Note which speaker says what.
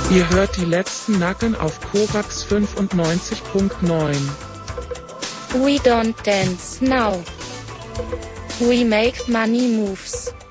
Speaker 1: Ihr hört die letzten Nacken auf Korax 95.9.
Speaker 2: We don't dance now. We make money moves.